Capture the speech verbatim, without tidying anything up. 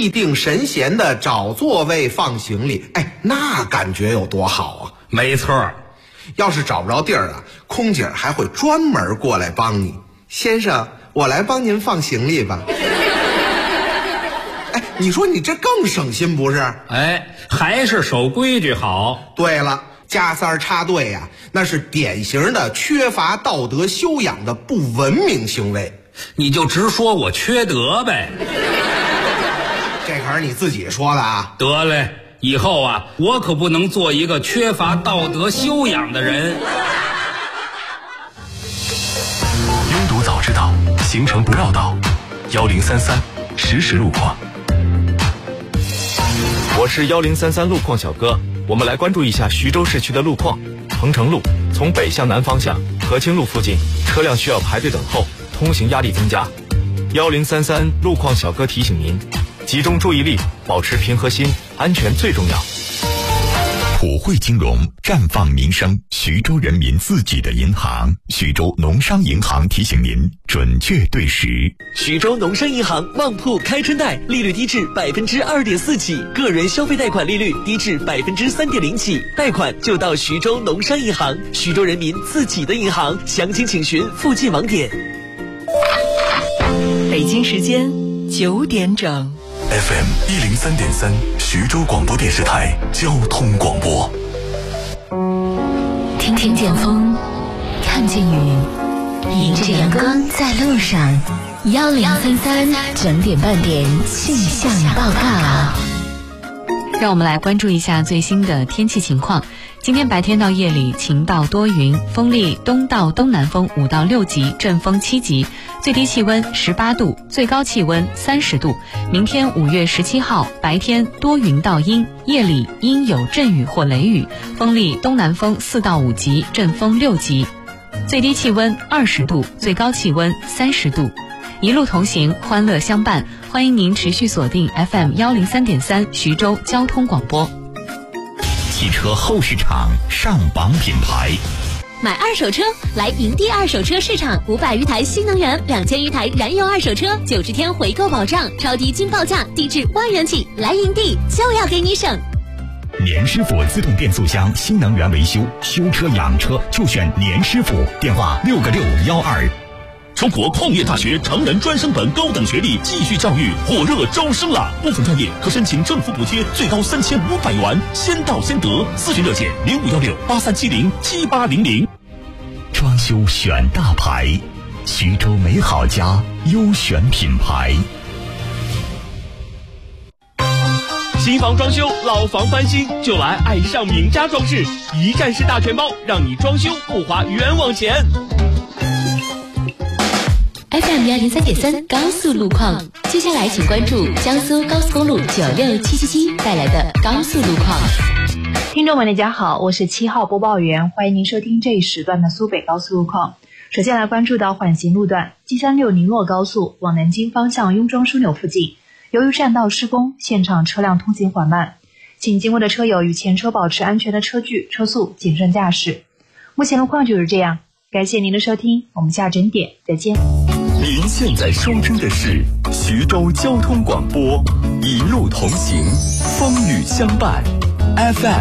气定神闲的找座位放行李，哎，那感觉有多好啊！ 没错， 要是找不着地儿啊，空姐还会专门过来帮你。先生，我来帮您放行李吧。哎，你说你这更省心不是？ 哎，还是守规矩好。 对了，加塞插队呀、啊，那是典型的缺乏道德修养的不文明行为。 你就直说我缺德呗。 这可是你自己说的啊。 得嘞，以后啊，我可不能做一个缺乏道德修养的人。 拥堵早知道，行程不绕道。幺零三三实时路况。 我是幺零三三路况小哥，我们来关注一下徐州市区的路况。鹏城路从北向南方向，和清路附近车辆需要排队等候，通行压力增加。幺零三三路况小哥提醒您，集中注意力，保持平和心，安全最重要。 普惠金融，绽放民生，徐州人民自己的银行。徐州农商银行提醒您，准确对时。 徐州农商银行旺铺开春贷，利率低至百分之二点四起，个人消费贷款利率低至百分之三点零起，贷款就到徐州农商银行，徐州人民自己的银行。详情请询附近网点。 北京时间九点整。 F M 一零三点三，徐州广播电视台交通广播。 听听见风，看见雨，迎着阳光在路上。幺零三三整点半点气象报告。 让我们来关注一下最新的天气情况。今天白天到夜里晴到多云，风力东到东南风五到六级，阵风七级，最低气温十八度，最高气温三十度。明天五月十七号白天多云到阴，夜里阴有阵雨或雷雨，风力东南风四到五级，阵风六级，最低气温二十度，最高气温三十度。一路同行，欢乐相伴，欢迎您持续锁定 F M 幺零三点三徐州交通广播。 汽车后市场上榜品牌， 买二手车来营地二手车市场，五百余台新能源，两千余台燃油二手车，九十天回购保障，超低金报价，低至万元起，来营地就要给你省。 年师傅自动变速箱新能源维修，修车养车就选年师傅，电话六个六幺二。 中国矿业大学成人专升本高等学历继续教育火热招生了，部分专业可申请政府补贴，最高三千五百元，先到先得。咨询热线零五幺六八三七零七八零零。 装修选大牌，徐州美好家优选品牌。 新房装修，老房翻新，就来爱上名家装饰，一站式大全包，让你装修不花冤枉钱。 F M 幺零三点三高速路况，接下来请关注江苏高速公路九六七七七带来的高速路况。 听众们大家好，我是七号播报员，欢迎您收听这一时段的苏北高速路况。首先来关注到缓行路段 G 三六 宁洛高速往南京方向雍庄枢纽附近，由于占道施工，现场车辆通行缓慢，请经过的车友与前车保持安全的车距、车速，谨慎驾驶。目前路况就是这样，感谢您的收听，我们下整点再见。 您现在收听的是徐州交通广播，一路同行，风雨相伴 F M